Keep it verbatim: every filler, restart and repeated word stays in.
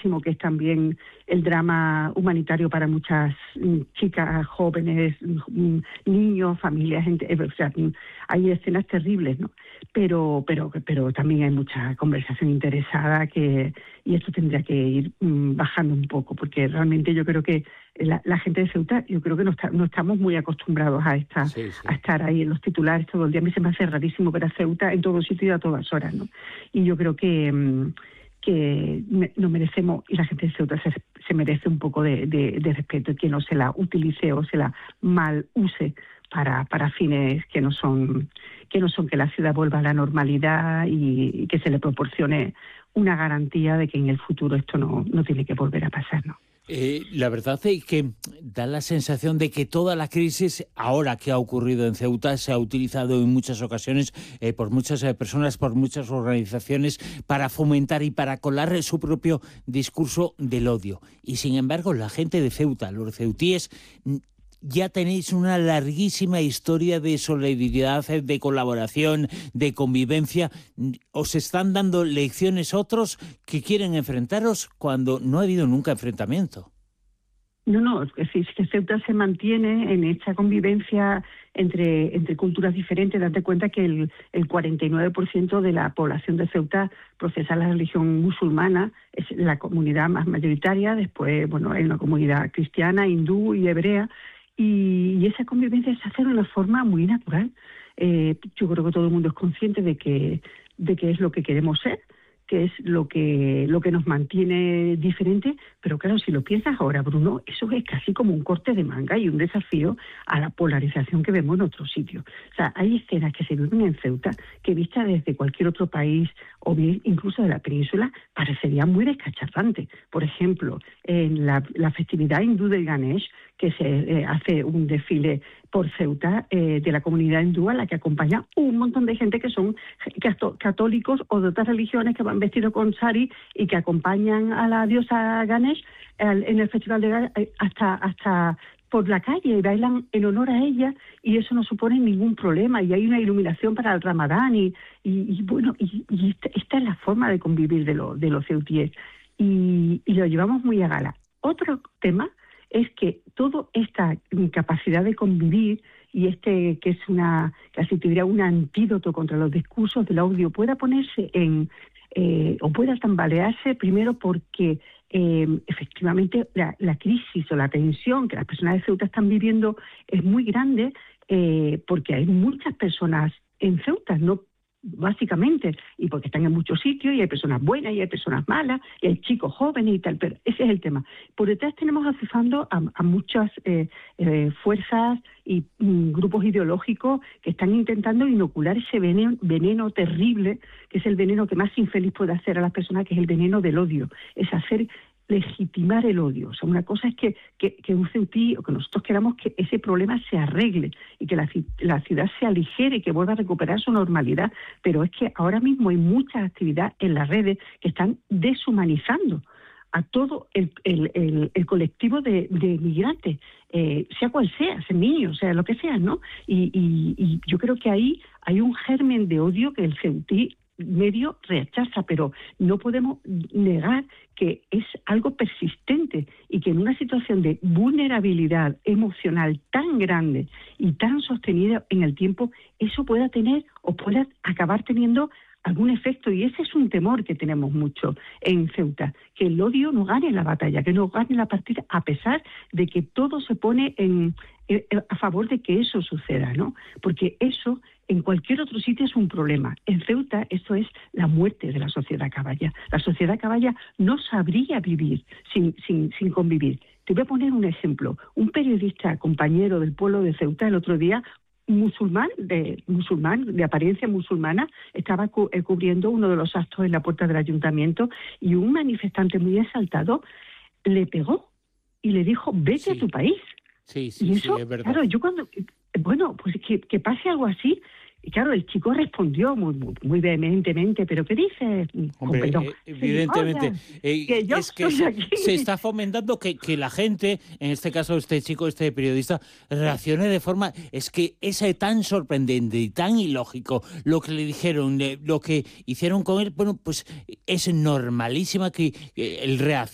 muchísimo, que es también el drama humanitario para muchas mm, chicas, jóvenes, mm, niños, familias, gente, eh, o sea, mm, hay escenas terribles, ¿no? Pero, pero, pero también hay mucha conversación interesada que, y esto tendría que ir mm, bajando un poco, porque realmente yo creo que la, la gente de Ceuta, yo creo que no, está, no estamos muy acostumbrados a esta, Sí, sí. a estar ahí en los titulares todo el día. A mí se me hace rarísimo ver a Ceuta en todo sitio y a todas horas, ¿no? Y yo creo que mm, que me, no merecemos, y la gente de Ceuta se, se merece un poco de, de, de respeto, y que no se la utilice o se la mal use para, para fines que no son que no son que la ciudad vuelva a la normalidad y, y que se le proporcione una garantía de que en el futuro esto no, no tiene que volver a pasar, ¿no? Eh, la verdad es que da la sensación de que toda la crisis, ahora que ha ocurrido en Ceuta, se ha utilizado en muchas ocasiones eh, por muchas eh, personas, por muchas organizaciones, para fomentar y para colar su propio discurso del odio. Y sin embargo, la gente de Ceuta, los ceutíes, ya tenéis una larguísima historia de solidaridad, de colaboración, de convivencia. Os están dando lecciones otros que quieren enfrentaros cuando no ha habido nunca enfrentamiento. No, no, es decir, que Ceuta se mantiene en esta convivencia entre, entre culturas diferentes. Date cuenta que el, el cuarenta y nueve por ciento de la población de Ceuta profesa la religión musulmana, es la comunidad más mayoritaria. Después, bueno, hay una comunidad cristiana, hindú y hebrea. Y, y esa convivencia se hace de una forma muy natural. Eh, yo creo que todo el mundo es consciente de que, de que es lo que queremos ser, que es lo que lo que nos mantiene diferente, pero claro, si lo piensas ahora, Bruno, eso es casi como un corte de manga y un desafío a la polarización que vemos en otros sitios. O sea, hay escenas que se viven en Ceuta que vistas desde cualquier otro país o bien incluso de la península parecerían muy descacharrantes. Por ejemplo, en la, la festividad hindú del Ganesh, que se eh, hace un desfile por Ceuta eh, de la comunidad hindú, a la que acompaña un montón de gente que son católicos o de otras religiones que van vestidos con sari y que acompañan a la diosa Ganesh el, en el festival de Ganesh hasta, hasta por la calle y bailan en honor a ella, y eso no supone ningún problema, y hay una iluminación para el Ramadán y, y, y bueno, y, y esta, esta es la forma de convivir de, lo, de los ceutíes y, y lo llevamos muy a gala. Otro tema es que toda esta capacidad de convivir y este que es una, casi te diría, un antídoto contra los discursos del odio pueda ponerse en, eh, o pueda tambalearse, primero porque eh, efectivamente la, la crisis o la tensión que las personas de Ceuta están viviendo es muy grande, eh, porque hay muchas personas en Ceuta, no básicamente, y porque están en muchos sitios y hay personas buenas y hay personas malas y hay chicos jóvenes y tal, pero ese es el tema. Por detrás tenemos acusando a, a muchas eh, eh, fuerzas y mm, grupos ideológicos que están intentando inocular ese veneno, veneno terrible, que es el veneno que más infeliz puede hacer a las personas, que es el veneno del odio, es hacer legitimar el odio. O sea, una cosa es que, que, que un ceutí, o que nosotros queramos que ese problema se arregle y que la, la ciudad se aligere y que vuelva a recuperar su normalidad, pero es que ahora mismo hay mucha actividad en las redes que están deshumanizando a todo el, el, el, el colectivo de, de migrantes, eh, sea cual sea, sea niño, sea lo que sea, ¿no? Y, y, y yo creo que ahí hay un germen de odio que el ceutí medio rechaza, pero no podemos negar que es algo persistente y que en una situación de vulnerabilidad emocional tan grande y tan sostenida en el tiempo, eso pueda tener o pueda acabar teniendo algún efecto, y ese es un temor que tenemos mucho en Ceuta, que el odio no gane la batalla, que no gane la partida, a pesar de que todo se pone en, en, a favor de que eso suceda, ¿no? Porque eso en cualquier otro sitio es un problema. En Ceuta esto es la muerte de la sociedad caballa. La sociedad caballa no sabría vivir sin, sin, sin convivir. Te voy a poner un ejemplo. Un periodista compañero del pueblo de Ceuta el otro día, musulmán de musulmán de apariencia musulmana, estaba cu eh, cubriendo uno de los actos en la puerta del ayuntamiento y un manifestante muy exaltado le pegó y le dijo: vete sí. a tu país. Sí, sí, y eso, sí, es verdad. Claro, yo cuando, bueno, pues que, que pase algo así. Y claro, el chico respondió muy, muy, muy vehementemente, ¿pero qué dices? Hombre, eh, evidentemente, eh, que yo es que se, aquí. se está fomentando que, que la gente, en este caso este chico, este periodista, reaccione de forma, es que es tan sorprendente y tan ilógico lo que le dijeron, lo que hicieron con él, bueno, pues es normalísima que el reaccionar